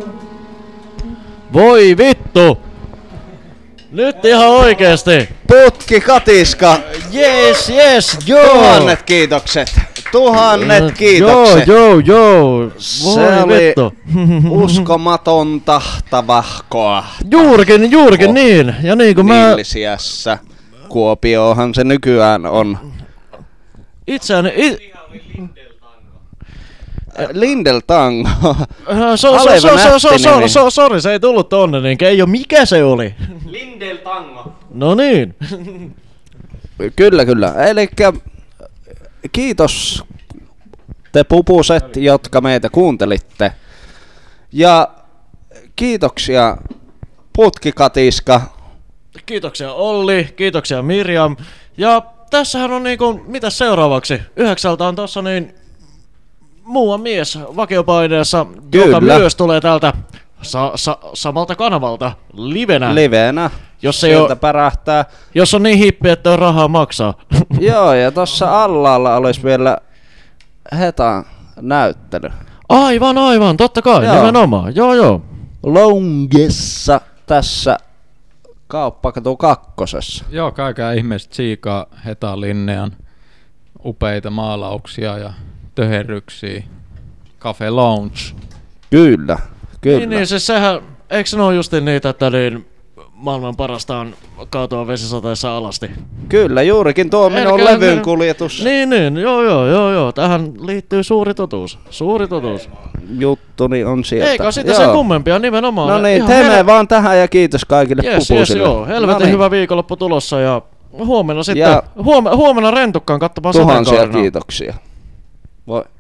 Voi vittu! Nyt ihan oikeesti! Putki katiska! Yes, joo! Tuhannet kiitokset! Tuhannet kiitokset! Joo! Se Voi oli vittu! uskomatonta tavahkoa. Juurikin niin! Ja niin kuin mä... Nillisiässä. Kuopiohan se nykyään on. Itseäni... Lindel Tango. Sori, se ei tullut tonne, niin ei oo mikä se oli? Lindel Tango. No niin. Kyllä. Elikkä kiitos te pupuset, jotka meitä kuuntelitte. Ja kiitoksia Putkikatiska. Kiitoksia Olli, kiitoksia Mirjam. Ja tässähän on niinku, mitä seuraavaksi? 9 on tossa niin muuan mies vakiopaineessa, joka myös tulee täältä samalta kanavalta livenä. Jos ei sieltä pärähtää. Jos on niin hippi, että on rahaa maksaa. Joo, ja tossa allaalla olisi vielä Hetan näyttely. Aivan, totta kai, joo. Nimenomaan, joo. Longessa tässä Kauppakatu 2. Joo, käykää ihmeessä tsiikaa Heta Linnean upeita maalauksia ja töherryksiä. Cafe Lounge. Kyllä. Niin siis sehän, eikö se ole justiin niitä, että niin maailman parastaan kaatua vesisateessa alasti? Kyllä, juurikin tuo minun levyn kuljetus. Niin, joo. Tähän liittyy suuri totuus. Juttuni on sieltä. Eikä sitä sen kummempia nimenomaan. No niin, teemme vaan tähän ja kiitos kaikille pupusille. Joo, helvetin hyvä viikonloppu tulossa ja huomenna sitten, huomenna rentukkaan katsomaan tuhansia sateenkaarina. kiitoksia. Voi.